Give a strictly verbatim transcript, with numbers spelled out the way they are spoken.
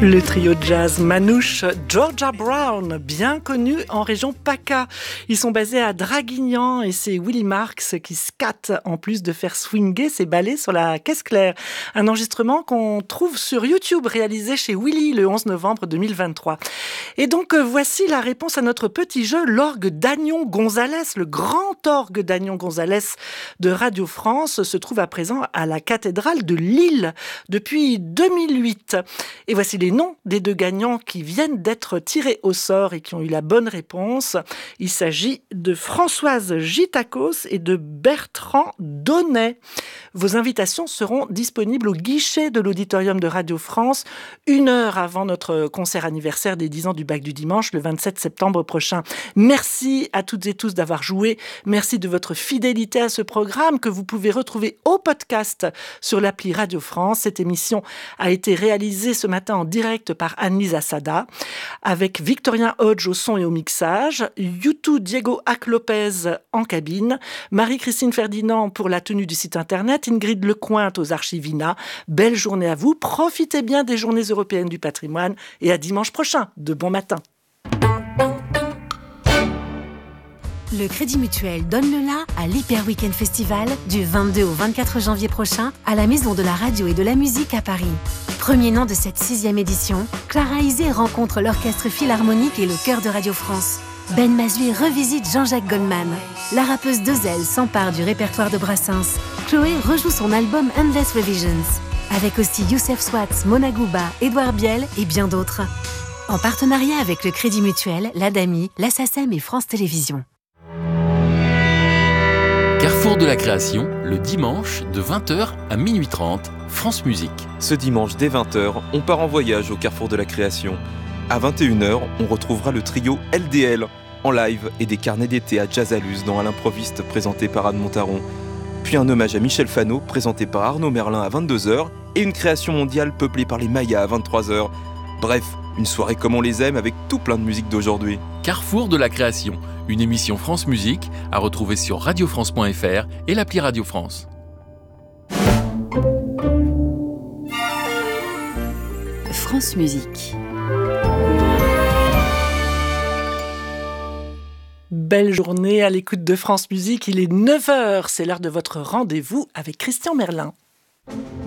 Le trio de jazz Manouche Georgia Brown, bien connu en région PACA. Ils sont basés à Draguignan et c'est Willy Marx qui scatte en plus de faire swinger ses ballets sur la caisse claire. Un enregistrement qu'on trouve sur YouTube réalisé chez Willy le onze novembre deux mille vingt-trois. Et donc voici la réponse à notre petit jeu, l'orgue d'Agnon Gonzalez. Le grand orgue d'Agnon Gonzalez de Radio France se trouve à présent à la cathédrale de Lille depuis deux mille huit. Et voici les noms des deux gagnants qui viennent d'être tirés au sort et qui ont eu la bonne réponse. Il s'agit de Françoise Gitakos et de Bertrand Donnet. Vos invitations seront disponibles au guichet de l'auditorium de Radio France une heure avant notre concert anniversaire des dix ans du bac du dimanche, le vingt-sept septembre prochain. Merci à toutes et tous d'avoir joué. Merci de votre fidélité à ce programme que vous pouvez retrouver au podcast sur l'appli Radio France. Cette émission a été réalisée ce matin en direct par Anne-Lise Assada, avec Victorien Hodge au son et au mixage, Youtou Diego Ac-Lopez en cabine, Marie-Christine Ferdinand pour la tenue du site internet, Ingrid Lecointe aux Archivina. Belle journée à vous, profitez bien des journées européennes du patrimoine et à dimanche prochain. De bon matin. Le Crédit Mutuel donne le la à l'Hyper Weekend Festival du vingt-deux au vingt-quatre janvier prochain à la Maison de la Radio et de la Musique à Paris. Premier nom de cette sixième édition, Clara Isé rencontre l'Orchestre Philharmonique et le Chœur de Radio France. Ben Mazui revisite Jean-Jacques Goldman. La rappeuse Dezel s'empare du répertoire de Brassens. Chloé rejoue son album Endless Revisions. Avec aussi Youssef Swatz, Mona Gouba, Édouard Biel et bien d'autres. En partenariat avec le Crédit Mutuel, l'Adami, la SACEM et France Télévisions. Carrefour de la création, le dimanche de vingt heures à minuit trente, France Musique. Ce dimanche dès vingt heures, on part en voyage au Carrefour de la création. À vingt et une heures, on retrouvera le trio L D L en live et des carnets d'été à Jazzaluz dans À l'improviste présenté par Anne Montaron. Puis un hommage à Michel Fano présenté par Arnaud Merlin à vingt-deux heures et une création mondiale peuplée par les Mayas à vingt-trois heures. Bref, une soirée comme on les aime avec tout plein de musique d'aujourd'hui. Carrefour de la création, une émission France Musique à retrouver sur radio france point f r et l'appli Radio France. France Musique. Belle journée à l'écoute de France Musique. Il est neuf heures, c'est l'heure de votre rendez-vous avec Christian Merlin.